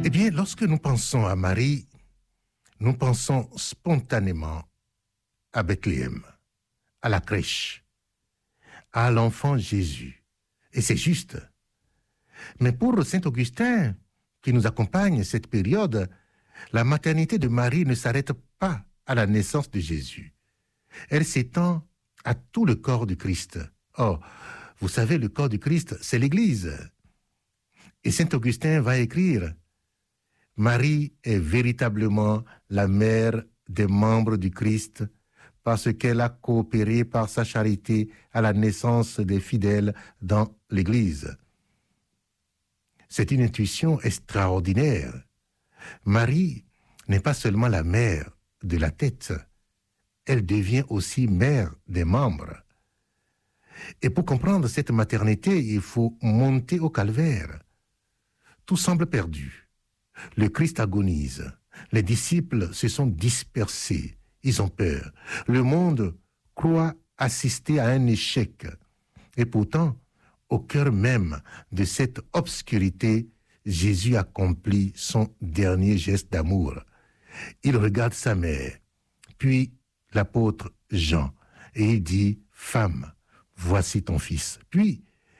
Eh bien, lorsque nous pensons à Marie, nous pensons spontanément à Bethléem, à la crèche, à l'enfant Jésus. Et c'est juste. Mais pour saint Augustin, qui nous accompagne cette période, la maternité de Marie ne s'arrête pas à la naissance de Jésus. Elle s'étend à tout le corps du Christ. Or, vous savez, le corps du Christ, c'est l'Église. Et saint Augustin va écrire « Marie est véritablement la mère des membres du Christ parce qu'elle a coopéré par sa charité à la naissance des fidèles dans l'Église. » C'est une intuition extraordinaire. Marie n'est pas seulement la mère de la tête, elle devient aussi mère des membres. Et pour comprendre cette maternité, il faut monter au calvaire. Tout semble perdu. Le Christ agonise. Les disciples se sont dispersés. Ils ont peur. Le monde croit assister à un échec. Et pourtant, au cœur même de cette obscurité, Jésus accomplit son dernier geste d'amour. Il regarde sa mère, puis l'apôtre Jean, et il dit « Femme, voici ton fils. » Puis,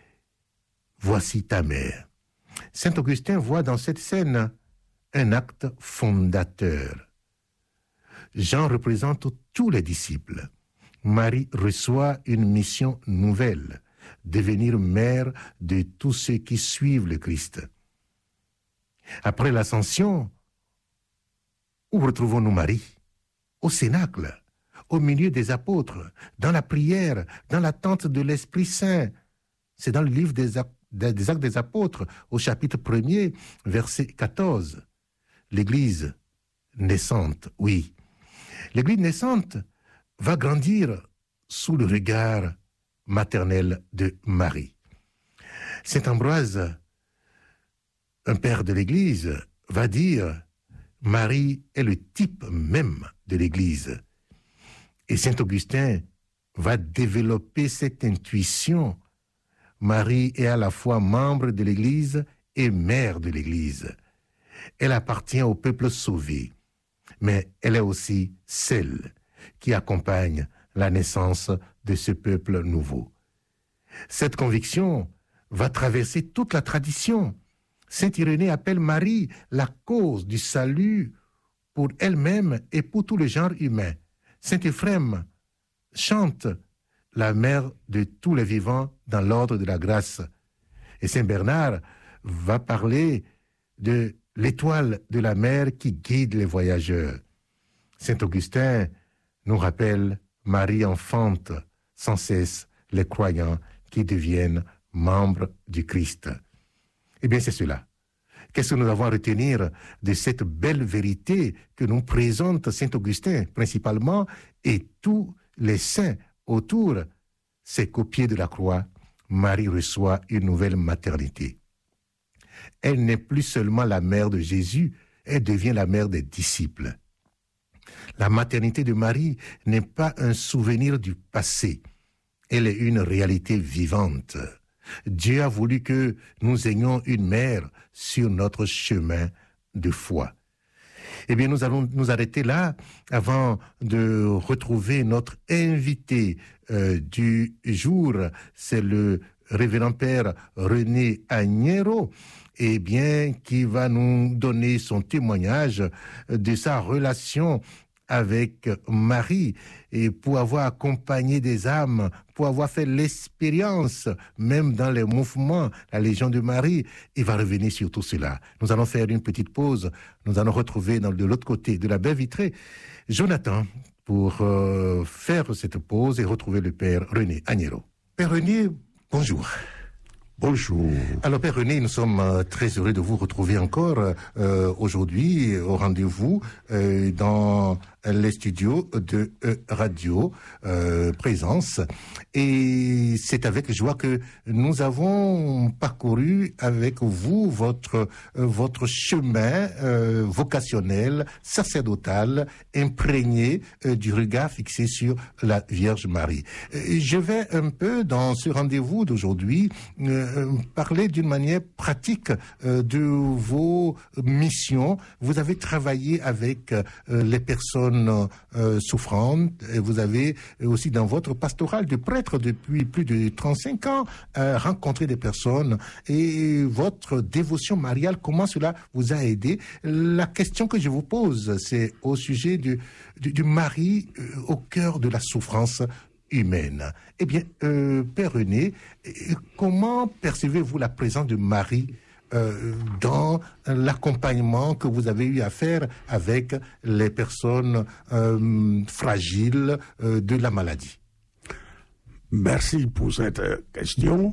« Voici ta mère. » Saint Augustin voit dans cette scène un acte fondateur. Jean représente tous les disciples. Marie reçoit une mission nouvelle, devenir mère de tous ceux qui suivent le Christ. Après l'ascension, où retrouvons-nous Marie? Au cénacle, au milieu des apôtres, dans la prière, dans l'attente de l'Esprit Saint. C'est dans le livre des Actes des Apôtres, au chapitre 1er, verset 14. L'Église naissante, oui. L'Église naissante va grandir sous le regard maternel de Marie. Saint Ambroise, un père de l'Église, va dire « Marie est le type même de l'Église ». Et Saint Augustin va développer cette intuition. Marie est à la fois membre de l'Église et mère de l'Église. Elle appartient au peuple sauvé, mais elle est aussi celle qui accompagne la naissance de ce peuple nouveau. Cette conviction va traverser toute la tradition. Saint Irénée appelle Marie la cause du salut pour elle-même et pour tout le genre humain. Saint Éphrem chante la mère de tous les vivants dans l'ordre de la grâce. Et Saint Bernard va parler de l'étoile de la mer qui guide les voyageurs. Saint Augustin nous rappelle Marie enfante sans cesse les croyants qui deviennent membres du Christ. Eh bien, c'est cela. Qu'est-ce que nous avons à retenir de cette belle vérité que nous présente Saint Augustin, principalement, et tous les saints autour? C'est qu'au pied de la croix, Marie reçoit une nouvelle maternité. Elle n'est plus seulement la mère de Jésus, elle devient la mère des disciples. La maternité de Marie n'est pas un souvenir du passé, elle est une réalité vivante. Dieu a voulu que nous ayons une mère sur notre chemin de foi. Eh bien, nous allons nous arrêter là avant de retrouver notre invité du jour. C'est le révérend père René Agnero, eh bien, qui va nous donner son témoignage de sa relation avec Marie, et pour avoir accompagné des âmes, pour avoir fait l'expérience, même dans les mouvements, la Légion de Marie, il va revenir sur tout cela. Nous allons faire une petite pause, nous allons retrouver de l'autre côté de la baie vitrée Jonathan pour faire cette pause et retrouver le Père René Agnero. Père René, bonjour. Bonjour. Alors Père René, nous sommes très heureux de vous retrouver encore aujourd'hui au rendez-vous dans les studios de Radio Présence. Et c'est avec joie que nous avons parcouru avec vous votre chemin vocationnel, sacerdotal, imprégné du regard fixé sur la Vierge Marie. Je vais un peu, dans ce rendez-vous d'aujourd'hui, parler d'une manière pratique de vos missions. Vous avez travaillé avec les personnes souffrantes. Vous avez aussi, dans votre pastoral de prêtre depuis plus de 35 ans, rencontré des personnes. Et votre dévotion mariale, comment cela vous a aidé? La question que je vous pose, c'est au sujet du mari au cœur de la souffrance humaine. Eh bien, Père René, comment percevez-vous la présence de Marie dans l'accompagnement que vous avez eu à faire avec les personnes fragiles de la maladie? Merci pour cette question.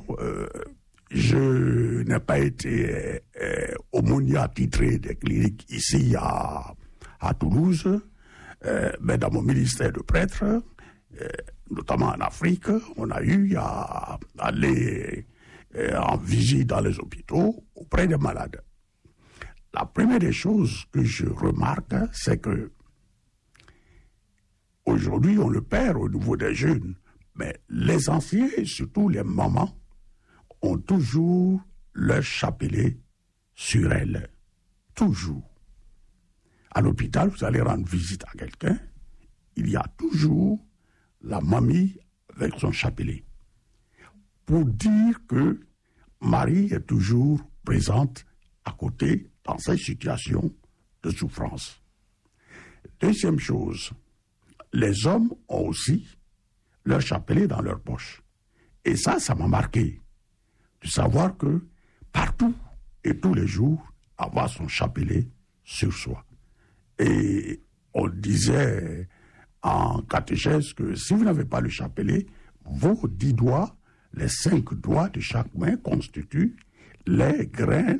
Je n'ai pas été aumônier attitré des cliniques ici à Toulouse, mais dans mon ministère de prêtre, notamment en Afrique, on a eu à aller en visite dans les hôpitaux auprès des malades. La première des choses que je remarque, c'est que aujourd'hui, on le perd au niveau des jeunes, mais les anciens, et surtout les mamans, ont toujours leur chapelet sur elles. Toujours. À l'hôpital, vous allez rendre visite à quelqu'un, il y a toujours la mamie avec son chapelet. Pour dire que Marie est toujours présente à côté dans ces situations de souffrance. Deuxième chose, les hommes ont aussi leur chapelet dans leur poche. Et ça m'a marqué de savoir que partout et tous les jours, avoir son chapelet sur soi. Et on disait en catéchèse que si vous n'avez pas le chapelet, vos 10 doigts, les 5 doigts de chaque main constituent les grains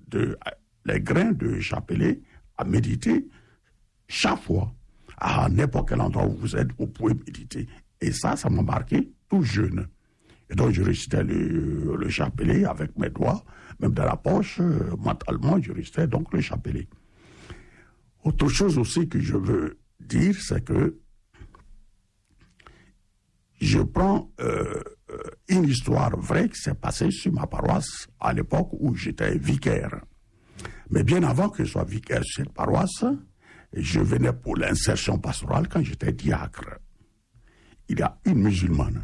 de chapelet à méditer chaque fois. À n'importe quel endroit où vous êtes, vous pouvez méditer. Et ça m'a marqué tout jeune. Et donc je récitais le chapelet avec mes doigts, même dans la poche, mentalement, je récitais donc le chapelet. Autre chose aussi que je veux dire, c'est que je prends une histoire vraie qui s'est passée sur ma paroisse à l'époque où j'étais vicaire. Mais bien avant que je sois vicaire sur cette paroisse, je venais pour l'insertion pastorale quand j'étais diacre. Il y a une musulmane,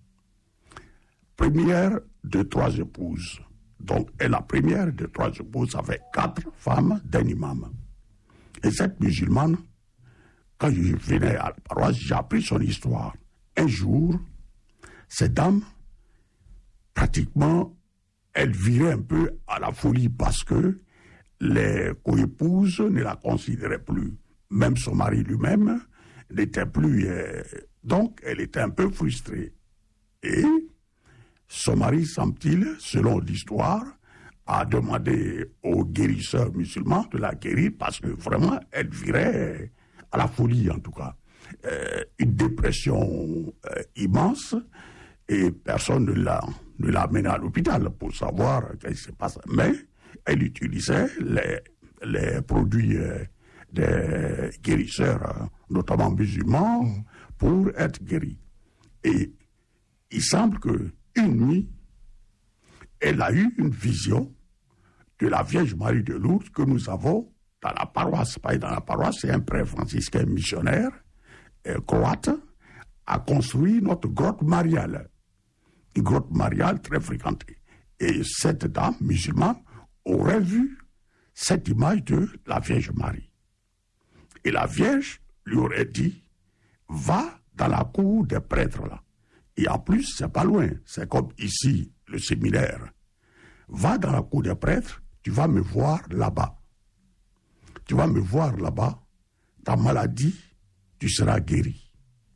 première de 3 épouses. Donc, et la première de 3 épouses avait 4 femmes d'un imam. Et cette musulmane, quand je venais à la paroisse, j'ai appris son histoire. Un jour, cette dame, pratiquement, elle virait un peu à la folie parce que les coépouses ne la considéraient plus. Même son mari lui-même n'était plus... donc, elle était un peu frustrée. Et son mari, semble-t-il, selon l'histoire, a demandé aux guérisseurs musulmans de la guérir parce que vraiment, elle virait à la folie, en tout cas. Une dépression immense et personne ne l'a amenée à l'hôpital pour savoir ce qui se passe. Mais elle utilisait les produits des guérisseurs, notamment musulmans, pour être guérie. Et il semble qu'une nuit, elle a eu une vision de la Vierge Marie de Lourdes que nous avons dans la paroisse. Pas dans la paroisse, c'est un prêtre franciscain missionnaire croate a construit notre grotte mariale. Une grotte mariale très fréquentée. Et cette dame musulmane aurait vu cette image de la Vierge Marie. Et la Vierge lui aurait dit, va dans la cour des prêtres là. Et en plus, c'est pas loin. C'est comme ici, le séminaire. Va dans la cour des prêtres, tu vas me voir là-bas. Tu vas me voir là-bas. Ta maladie, tu seras guéri.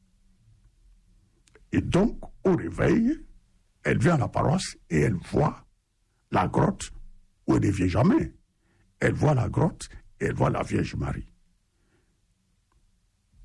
Et donc, au réveil, elle vient à la paroisse et elle voit la grotte où elle ne vient jamais. Elle voit la grotte et elle voit la Vierge Marie.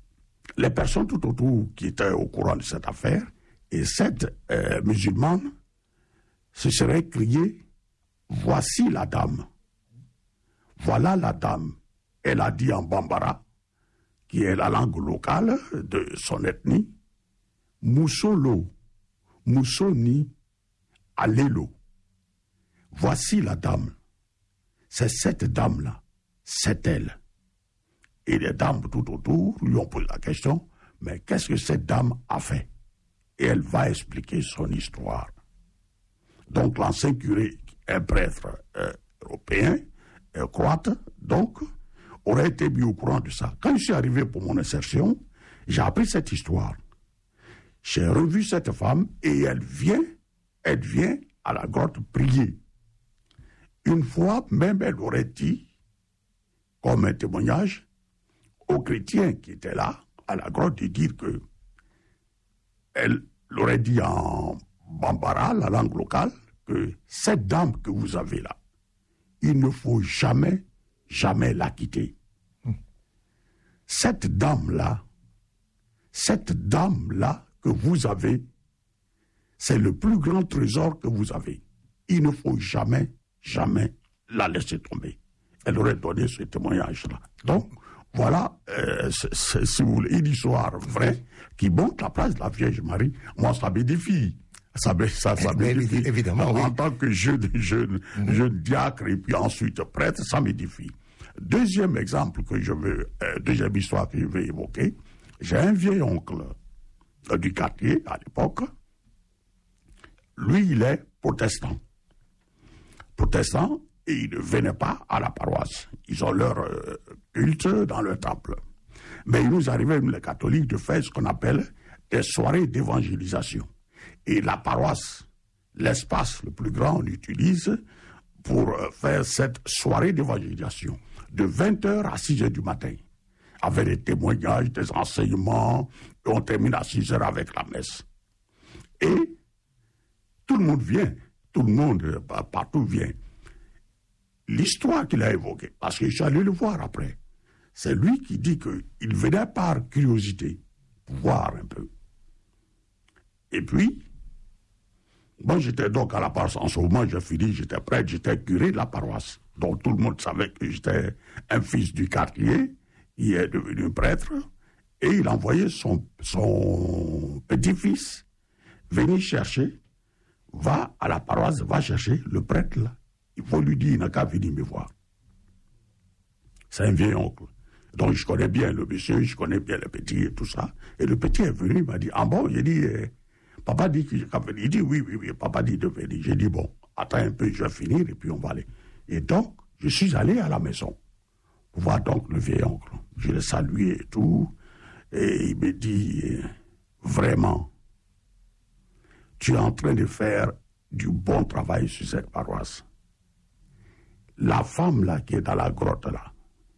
les personnes tout autour qui étaient au courant de cette affaire, et cette musulmane se serait criée « Voici la dame. Voilà la dame. » Elle a dit en bambara, qui est la langue locale de son ethnie, « Moussolo, Moussoni, Allélo. » Voici la dame. C'est cette dame-là. C'est elle. Et les dames tout autour lui ont posé la question, mais qu'est-ce que cette dame a fait? Et elle va expliquer son histoire. Donc l'ancien curé, un prêtre européen, croate, donc, aurait été mis au courant de ça. Quand je suis arrivé pour mon insertion, j'ai appris cette histoire. J'ai revu cette femme et elle vient à la grotte prier. Une fois, même, elle aurait dit, comme un témoignage, aux chrétiens qui étaient là, à la grotte, de dire que elle l'aurait dit en bambara, la langue locale, que cette dame que vous avez là, il ne faut jamais, jamais la quitter. Cette dame-là que vous avez, c'est le plus grand trésor que vous avez. Il ne faut jamais, jamais la laisser tomber. Elle aurait donné ce témoignage-là. Donc, voilà, si vous voulez, une histoire vraie qui montre la place de la Vierge Marie. Moi, ça m'édifie. Ça m'édifie. Évidemment, en oui. tant que jeune diacre et puis ensuite prêtre, ça m'édifie. Deuxième exemple que je veux, deuxième histoire que je veux évoquer, j'ai un vieil oncle du quartier à l'époque. Lui, il est protestant. Protestant, et ils ne venaient pas à la paroisse. Ils ont leur culte dans leur temple. Mais il nous arrivait, nous les catholiques, de faire ce qu'on appelle des soirées d'évangélisation. Et la paroisse, l'espace le plus grand, on l'utilise pour faire cette soirée d'évangélisation de 20h à 6h du matin, avec des témoignages, des enseignements, et on termine à 6h avec la messe. Et tout le monde vient, tout le monde, partout vient. L'histoire qu'il a évoquée, parce que je suis allé le voir après, c'est lui qui dit qu'il venait par curiosité, pour voir un peu. Et puis, moi j'étais donc à la paroisse, en ce moment j'ai fini, j'étais prêtre, j'étais curé de la paroisse. Donc tout le monde savait que j'étais un fils du quartier, qui est devenu prêtre, et il envoyait son petit-fils venir chercher, va à la paroisse, va chercher le prêtre là. Il faut lui dire, il n'a qu'à venir me voir. C'est un vieil oncle. Donc je connais bien le monsieur, je connais bien le petit et tout ça. Et le petit est venu, il m'a dit, ah bon, j'ai dit, papa dit que j'ai qu'à venir. Il dit, oui, papa dit de venir. J'ai dit, bon, attends un peu, je vais finir et puis on va aller. Et donc, je suis allé à la maison pour voir donc le vieil oncle. Je l'ai salué et tout. Et il me dit, vraiment, tu es en train de faire du bon travail sur cette paroisse. La femme là qui est dans la grotte là,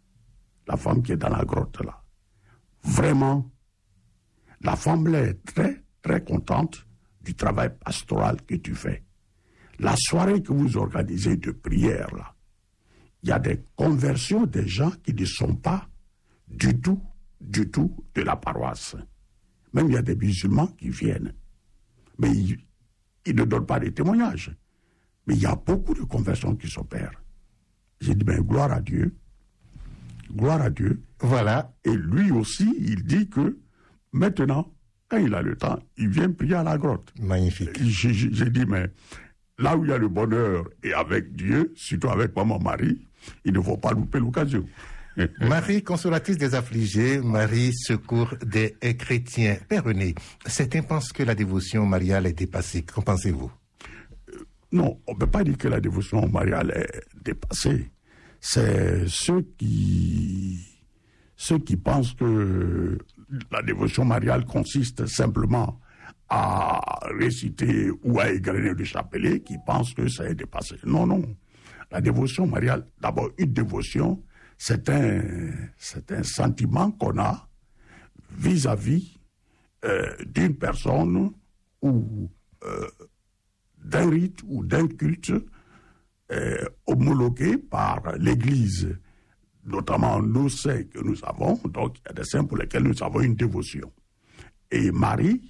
vraiment, la femme là est très, très contente du travail pastoral que tu fais. La soirée que vous organisez de prière là, il y a des conversions des gens qui ne sont pas du tout de la paroisse. Même il y a des musulmans qui viennent. Mais ils ne donnent pas des témoignages. Mais il y a beaucoup de conversions qui s'opèrent. J'ai dit, ben, gloire à Dieu. Gloire à Dieu. Voilà. Et lui aussi, il dit que maintenant, quand il a le temps, il vient prier à la grotte. Magnifique. J'ai dit, mais là où il y a le bonheur et avec Dieu, surtout avec maman Marie, il ne faut pas louper l'occasion. Marie consolatrice des affligés, Marie secours des chrétiens. Père René, certains pensent que la dévotion mariale est dépassée. Qu'en pensez-vous? Non, on ne peut pas dire que la dévotion mariale est dépassée. C'est ceux qui pensent que la dévotion mariale consiste simplement à réciter ou à égrener le chapelet qui pensent que ça est dépassé. Non, non. La dévotion mariale, d'abord, une dévotion, c'est un sentiment qu'on a vis-à-vis d'une personne ou d'un rite ou d'un culte homologué par l'Église notamment nos saints que nous avons, donc il y a des saints pour lesquels nous avons une dévotion. Et Marie,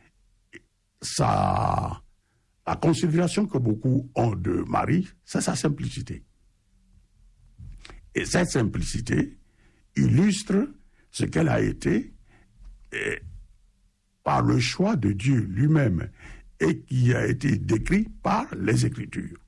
la considération que beaucoup ont de Marie, c'est sa simplicité. Et cette simplicité illustre ce qu'elle a été par le choix de Dieu lui-même et qui a été décrit par les Écritures.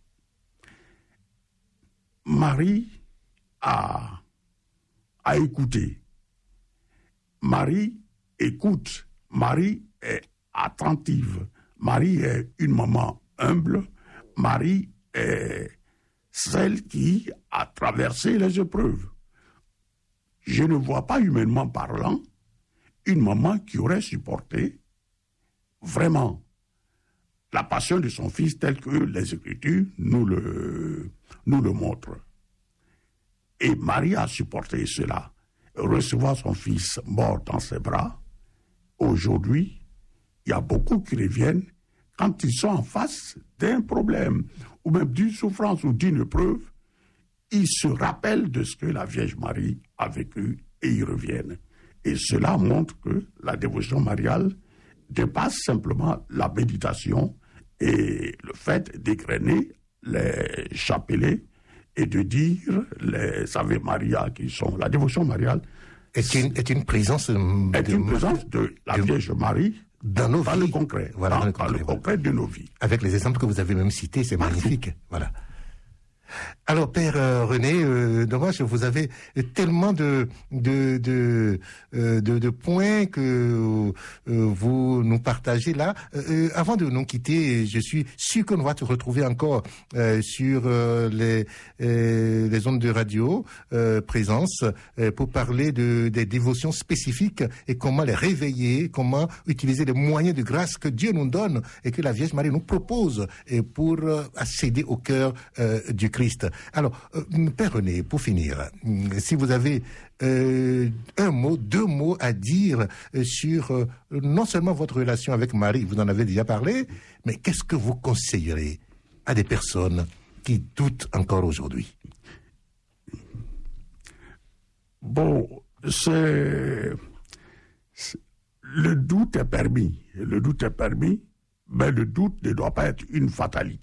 Marie a écouté. Marie écoute. Marie est attentive. Marie est une maman humble. Marie est celle qui a traversé les épreuves. Je ne vois pas, humainement parlant, une maman qui aurait supporté vraiment la passion de son fils telle que les Écritures nous le montrent. Et Marie a supporté cela. Recevoir son fils mort dans ses bras, aujourd'hui, il y a beaucoup qui reviennent quand ils sont en face d'un problème, ou même d'une souffrance ou d'une épreuve, ils se rappellent de ce que la Vierge Marie a vécu et ils reviennent. Et cela montre que la dévotion mariale dépasse simplement la méditation et le fait d'égrener les chapelets et de dire les Ave Maria qui sont... La dévotion mariale est une présence de la Vierge Marie dans nos vies. Le concret, voilà, dans le concret de nos vies. Avec les exemples que vous avez même cités, c'est magnifique. Voilà. Alors, Père René, dommage, vous avez tellement de points que vous nous partagez là. Avant de nous quitter, je suis sûr qu'on va te retrouver encore sur les ondes de radio présence pour parler des dévotions spécifiques et comment les réveiller, comment utiliser les moyens de grâce que Dieu nous donne et que la Vierge Marie nous propose pour accéder au cœur du Christ. Alors, Père René, pour finir, si vous avez un mot, 2 mots à dire sur non seulement votre relation avec Marie, vous en avez déjà parlé, mais qu'est-ce que vous conseillerez à des personnes qui doutent encore aujourd'hui? Bon, le doute est permis. Le doute est permis, mais le doute ne doit pas être une fatalité.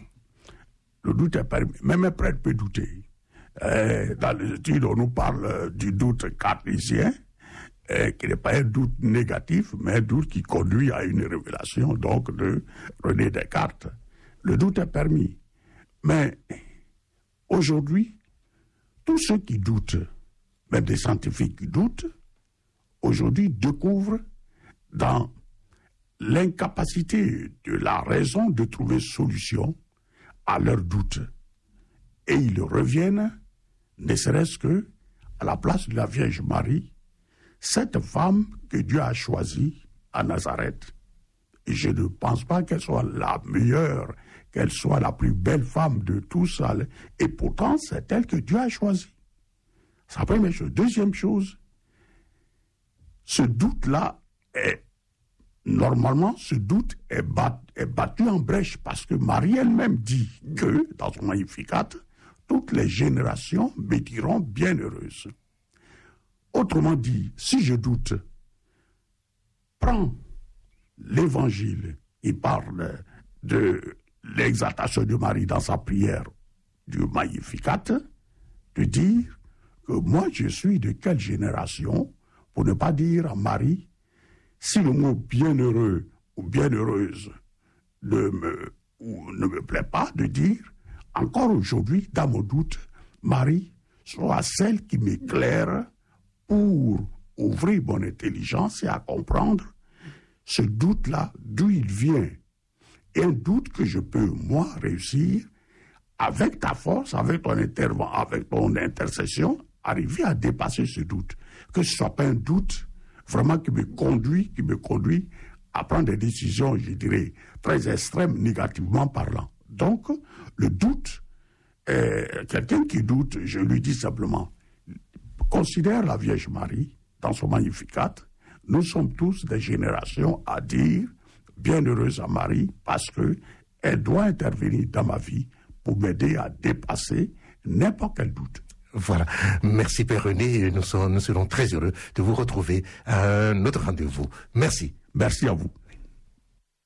Le doute est permis. Même un prêtre peut douter. Dans les études, on nous parle du doute cartésien, qui n'est pas un doute négatif, mais un doute qui conduit à une révélation, donc de René Descartes. Le doute est permis. Mais aujourd'hui, tous ceux qui doutent, même des scientifiques qui doutent, aujourd'hui découvrent dans l'incapacité de la raison de trouver solution à leurs doutes. Et ils reviennent, ne serait-ce que à la place de la Vierge Marie, cette femme que Dieu a choisie à Nazareth. Et je ne pense pas qu'elle soit la meilleure, qu'elle soit la plus belle femme de tous. Et pourtant, c'est elle que Dieu a choisie. C'est la première chose. Deuxième chose, ce doute-là normalement, ce doute est battu en brèche parce que Marie elle-même dit que, dans son Magnificat, toutes les générations me diront bienheureuse. Autrement dit, si je doute, prends l'Évangile, il parle de l'exaltation de Marie dans sa prière du Magnificat, de dire que moi je suis de quelle génération, pour ne pas dire à Marie, si le mot bienheureux ou bienheureuse ne me plaît pas, de dire, encore aujourd'hui, dans mon doute, Marie soit celle qui m'éclaire pour ouvrir mon intelligence et à comprendre ce doute-là, d'où il vient. Et un doute que je peux, moi, réussir, avec ta force, avec ton intercession, arriver à dépasser ce doute. Que ce ne soit pas un doute vraiment qui me conduit à prendre des décisions, je dirais, très extrêmes, négativement parlant. Donc, le doute, quelqu'un qui doute, je lui dis simplement, considère la Vierge Marie dans son Magnificat. Nous sommes tous des générations à dire bienheureuse à Marie parce qu'elle doit intervenir dans ma vie pour m'aider à dépasser n'importe quel doute. Voilà. Merci Père René. Nous serons très heureux de vous retrouver à un autre rendez-vous. Merci. Merci à vous.